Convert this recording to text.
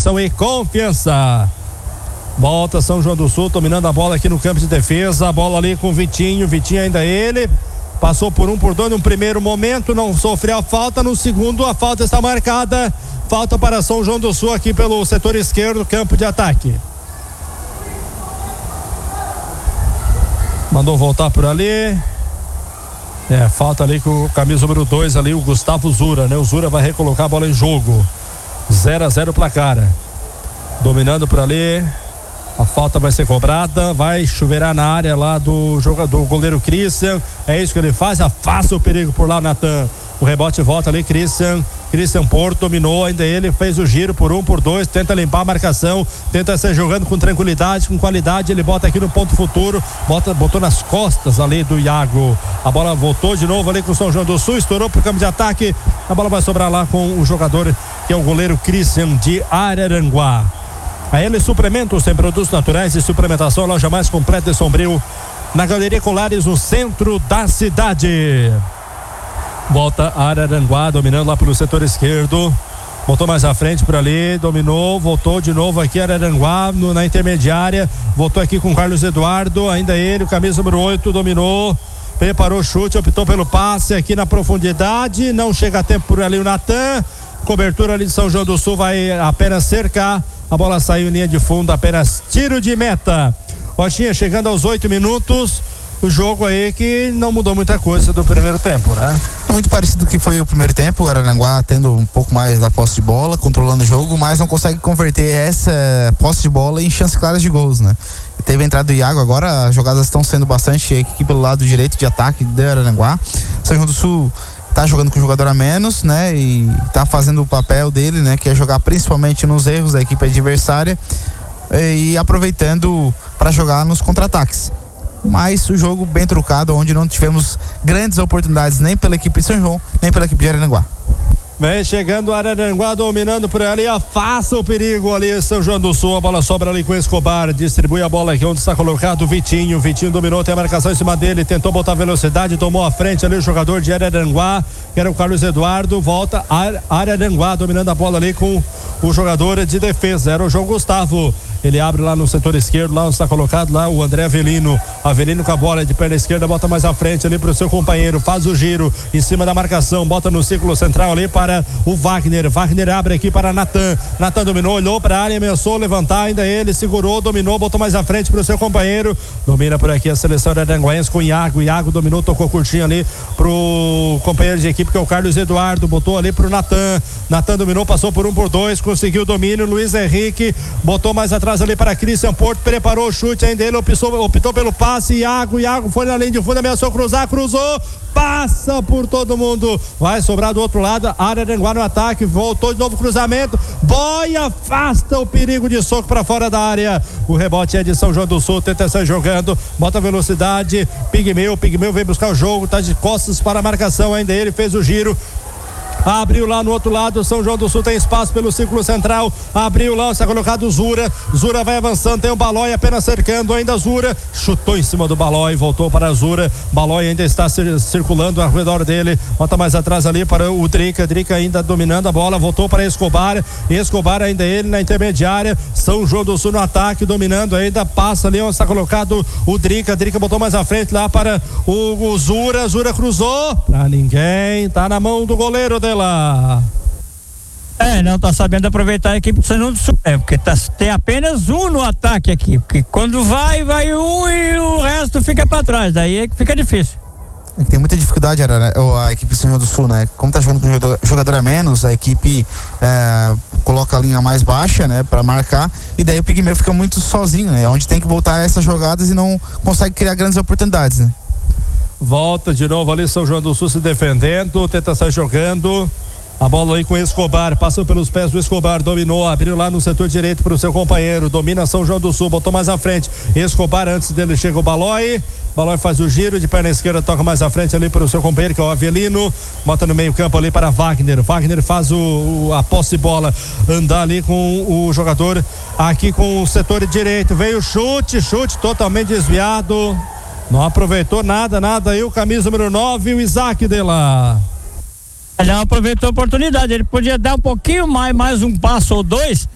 tradição e confiança. Volta São João do Sul, dominando a bola aqui no campo de defesa. A bola ali com o Vitinho ainda ele. Passou por 1 por 2 no primeiro momento, não sofreu a falta. No segundo, a falta está marcada. Falta para São João do Sul aqui pelo setor esquerdo, campo de ataque. Mandou voltar por ali. Falta ali com o camisa número 2 ali, o Gustavo Zura, né? O Zura vai recolocar a bola em jogo. 0-0 placar. Dominando por ali. A falta vai ser cobrada, vai chuveirar na área lá do jogador, goleiro Christian. É isso que ele faz, afasta o perigo por lá, Natan. O rebote volta ali, Christian Porto dominou, ainda ele fez o giro por 1 por 2, tenta limpar a marcação, tenta ser jogando com tranquilidade, com qualidade. Ele bota aqui no ponto futuro, botou nas costas ali do Iago. A bola voltou de novo ali com o São João do Sul, estourou pro campo de ataque. A bola vai sobrar lá com o jogador que é o goleiro Christian de Araranguá. A L Suplementos tem produtos naturais e suplementação, a loja mais completa de Sombrio, na Galeria Colares, no centro da cidade. Volta Araranguá, dominando lá pelo setor esquerdo. Voltou mais à frente por ali, dominou, voltou de novo aqui Araranguá na intermediária. Voltou aqui com Carlos Eduardo, ainda ele, o camisa número 8, dominou. Preparou o chute, optou pelo passe aqui na profundidade. Não chega a tempo por ali o Natan. Cobertura ali de São João do Sul, vai apenas cercar. A bola saiu em linha de fundo, apenas tiro de meta. Rochinha, chegando aos 8 minutos. O jogo aí que não mudou muita coisa do primeiro tempo, né? Muito parecido do que foi o primeiro tempo. O Araranguá tendo um pouco mais da posse de bola, controlando o jogo, mas não consegue converter essa posse de bola em chances claras de gols, né? Teve a entrada do Iago, agora as jogadas estão sendo bastante aqui pelo lado direito de ataque do Araranguá. São João do Sul tá jogando com um jogador a menos, né? E tá fazendo o papel dele, né? Que é jogar principalmente nos erros da equipe adversária e aproveitando para jogar nos contra-ataques. Mas o jogo bem trucado, onde não tivemos grandes oportunidades nem pela equipe de São João, nem pela equipe de Araranguá. Vem chegando o Araranguá, dominando por ali, afasta o perigo ali, São João do Sul. A bola sobra ali com o Escobar, distribui a bola aqui onde está colocado o Vitinho. Vitinho dominou, tem a marcação em cima dele, tentou botar velocidade, tomou a frente ali o jogador de Araranguá, que era o Carlos Eduardo. Volta Araranguá, dominando a bola ali com o jogador de defesa, era o João Gustavo. Ele abre lá no setor esquerdo, lá onde está colocado lá o André Avelino. Avelino com a bola de perna esquerda, bota mais à frente ali para o seu companheiro, faz o giro em cima da marcação, bota no círculo central ali para o Wagner. Wagner abre aqui para Natan. Natan dominou, olhou para a área, ameaçou levantar, ainda ele segurou, dominou, botou mais à frente para o seu companheiro. Domina por aqui a seleção araranguaense com o Iago. Iago dominou, tocou curtinho ali pro companheiro de equipe que é o Carlos Eduardo, botou ali pro Natan. Natan dominou, passou por 1 por 2, conseguiu o domínio. Luiz Henrique botou mais atrás ali para Christian Porto, preparou o chute, ainda ele optou pelo passe. Iago foi na linha de fundo, ameaçou cruzar, cruzou, passa por todo mundo, vai sobrar do outro lado. Araranguá no ataque, voltou de novo, cruzamento, boy, afasta o perigo de soco para fora da área. O rebote é de São João do Sul, tenta sair jogando, bota Velocidade, Pigmeu vem buscar o jogo, tá de costas para a marcação, ainda ele fez o giro, abriu lá no outro lado. São João do Sul tem espaço pelo círculo central, abriu lá, está colocado Zura vai avançando, tem o Balói apenas cercando, ainda Zura chutou em cima do Balói, voltou para Zura, Balói ainda está circulando ao redor dele, bota mais atrás ali para o Drica ainda dominando a bola, voltou para Escobar ainda ele na intermediária. São João do Sul no ataque, dominando ainda, passa ali onde está colocado o Drica botou mais à frente lá para o Zura cruzou pra ninguém, tá na mão do goleiro dela. Não tá sabendo aproveitar a equipe do São João do Sul, porque tem apenas um no ataque aqui, porque quando vai um e o resto fica pra trás, daí é que fica difícil. Tem muita dificuldade a equipe do São João do Sul, né? Como tá jogando com jogador a menos, a equipe coloca a linha mais baixa, né? Pra marcar, e daí o Pigmeu fica muito sozinho, né? Onde tem que voltar essas jogadas e não consegue criar grandes oportunidades, né? Volta de novo ali São João do Sul se defendendo, tenta sair jogando. A bola aí com o Escobar, passou pelos pés do Escobar, dominou, abriu lá no setor direito para o seu companheiro, domina São João do Sul, botou mais à frente. Escobar, antes dele chega o Balói faz o giro de perna esquerda, toca mais à frente ali para o seu companheiro que é o Avelino, bota no meio campo ali para Wagner faz a posse de bola, andar ali com o jogador aqui com o setor direito, veio chute totalmente desviado, não aproveitou nada aí o camisa número 9, o Isaac dela. Ele não aproveitou a oportunidade, ele podia dar um pouquinho mais um passo ou dois,